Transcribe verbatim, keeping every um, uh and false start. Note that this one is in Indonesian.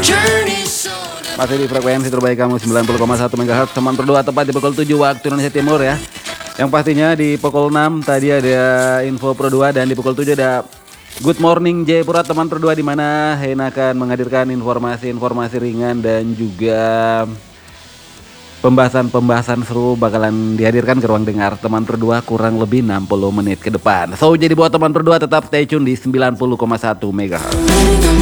Masih di frekuensi terbaik kamu sembilan puluh koma satu megahertz teman berdua, tepat di pukul tujuh waktu Indonesia Timur ya. Yang pastinya di pukul enam tadi ada info Pro dua dan di pukul tujuh ada Good Morning Jayapura teman berdua, di mana Hein akan menghadirkan informasi-informasi ringan dan juga pembahasan-pembahasan seru bakalan dihadirkan ke ruang dengar teman berdua kurang lebih enam puluh menit ke depan. So jadi buat teman berdua tetap stay tune di sembilan puluh koma satu megahertz.